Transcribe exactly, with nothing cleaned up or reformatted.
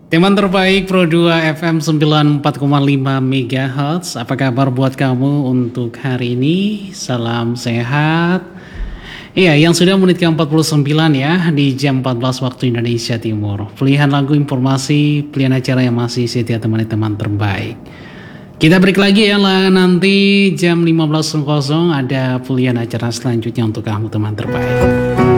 Teman terbaik Pro dua F M sembilan puluh empat koma lima MHz. Apa kabar buat kamu untuk hari ini? Salam sehat. Iya, yang sudah menit ke empat puluh sembilan ya di jam empat belas waktu Indonesia Timur. Pilihan lagu, informasi, pilihan acara yang masih setia temani teman terbaik. Kita break lagi ya lah, nanti jam lima belas ada pilihan acara selanjutnya untuk kamu teman terbaik.